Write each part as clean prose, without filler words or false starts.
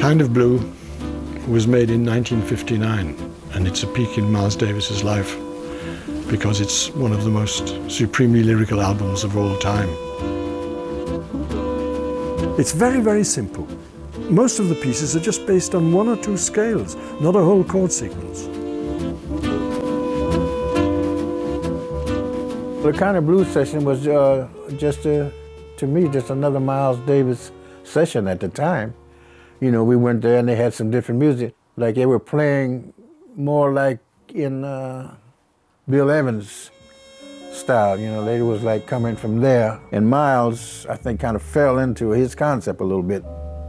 Kind of Blue was made in 1959, and it's a peak in Miles Davis's life because it's one of the most supremely lyrical albums of all time. It's very, very simple. Most of the pieces are just based on one or two scales, not a whole chord sequence. The Kind of Blues session was to me, just another Miles Davis session at the time. You know, we went there and they had some different music. Like they were playing more like in Bill Evans' style. You know, they was like coming from there. And Miles, I think, kind of fell into his concept a little bit.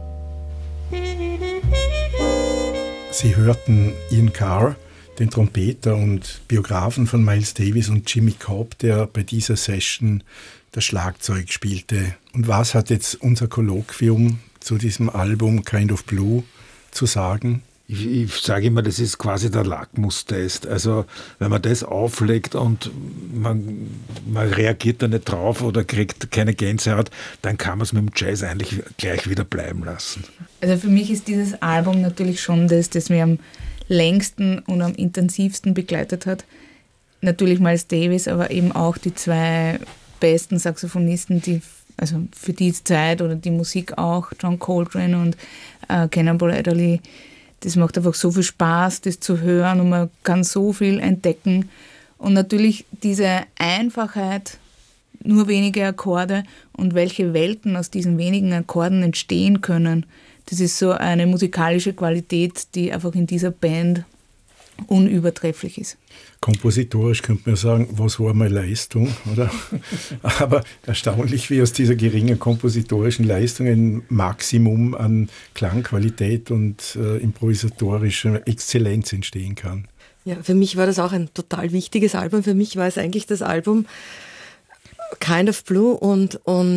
Sie hörten Ian Carr, den Trompeter und Biografen von Miles Davis, und Jimmy Cobb, der bei dieser Session das Schlagzeug spielte. Und was hat jetzt unser Kolloquium zu diesem Album Kind of Blue zu sagen? Ich sage immer, das ist quasi der Lackmustest. Also wenn man das auflegt und man reagiert da nicht drauf oder kriegt keine Gänsehaut, dann kann man es mit dem Jazz eigentlich gleich wieder bleiben lassen. Also für mich ist dieses Album natürlich schon das mir am längsten und am intensivsten begleitet hat. Natürlich Miles Davis, aber eben auch die zwei besten Saxophonisten, also für die Zeit oder die Musik auch, John Coltrane und Cannonball Adderley. Das macht einfach so viel Spaß, das zu hören, und man kann so viel entdecken. Und natürlich diese Einfachheit, nur wenige Akkorde und welche Welten aus diesen wenigen Akkorden entstehen können, das ist so eine musikalische Qualität, die einfach in dieser Band unübertrefflich ist. Kompositorisch könnte man sagen, was war meine Leistung, oder? Aber erstaunlich, wie aus dieser geringen kompositorischen Leistung ein Maximum an Klangqualität und improvisatorischer Exzellenz entstehen kann. Ja, für mich war das auch ein total wichtiges Album. Für mich war es eigentlich das Album Kind of Blue und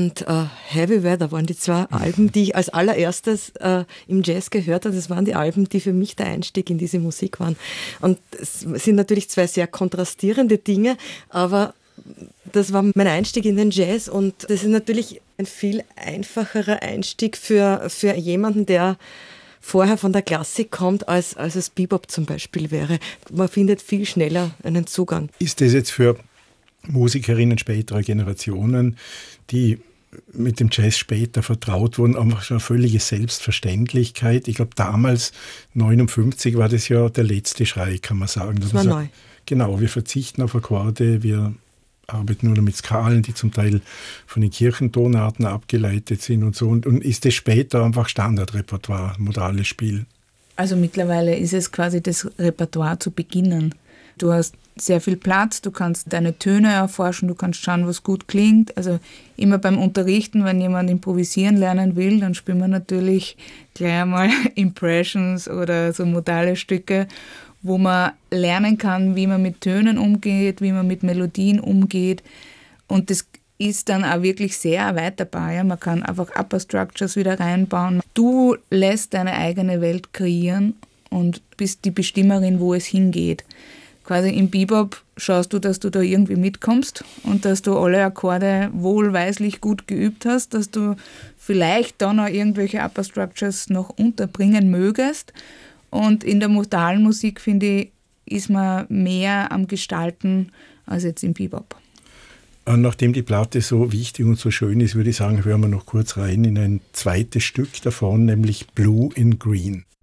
Heavy Weather waren die zwei Alben, die ich als allererstes im Jazz gehört habe. Das waren die Alben, die für mich der Einstieg in diese Musik waren. Und es sind natürlich zwei sehr kontrastierende Dinge, aber das war mein Einstieg in den Jazz, und das ist natürlich ein viel einfacherer Einstieg für jemanden, der vorher von der Klassik kommt, als es Bebop zum Beispiel wäre. Man findet viel schneller einen Zugang. Ist das jetzt für Musikerinnen späterer Generationen, die mit dem Jazz später vertraut wurden, einfach schon eine völlige Selbstverständlichkeit? Ich glaube, damals, 1959, war das ja der letzte Schrei, kann man sagen. Das war neu. Genau, wir verzichten auf Akkorde, wir arbeiten nur mit Skalen, die zum Teil von den Kirchentonarten abgeleitet sind und so. Und ist das später einfach Standardrepertoire, modales Spiel? Also mittlerweile ist es quasi das Repertoire zu beginnen. Du hast sehr viel Platz, du kannst deine Töne erforschen, du kannst schauen, was gut klingt. Also immer beim Unterrichten, wenn jemand improvisieren lernen will, dann spielen wir natürlich gleich einmal Impressions oder so modale Stücke, wo man lernen kann, wie man mit Tönen umgeht, wie man mit Melodien umgeht. Und das ist dann auch wirklich sehr erweiterbar. Ja? Man kann einfach Upper Structures wieder reinbauen. Du lässt deine eigene Welt kreieren und bist die Bestimmerin, wo es hingeht. Quasi im Bebop schaust du, dass du da irgendwie mitkommst und dass du alle Akkorde wohlweislich gut geübt hast, dass du vielleicht dann auch irgendwelche Upper Structures noch unterbringen mögest. Und in der modalen Musik, finde ich, ist man mehr am Gestalten als jetzt im Bebop. Und nachdem die Platte so wichtig und so schön ist, würde ich sagen, hören wir noch kurz rein in ein zweites Stück davon, nämlich Blue in Green.